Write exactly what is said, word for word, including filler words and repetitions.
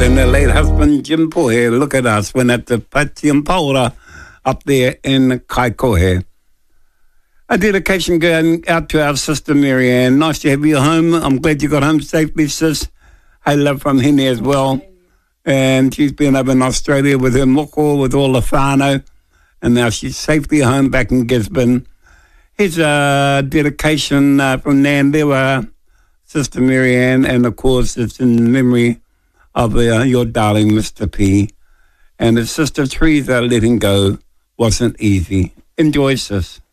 and the late husband Jim Pohe. Look at us. We're at the Patium Paula up there in Kaikohe. A dedication going out to our sister Marianne. Nice to have you home. I'm glad you got home safely, sis. Hey, love from Henny as well. And she's been over in Australia with her moko, with all the whānau. And now she's safely home back in Gisborne. Here's a dedication uh, from Nandewa, Sister Marianne, and of course it's in memory of uh, your darling Mister P. And his sister Teresa letting go wasn't easy. Enjoy, sis.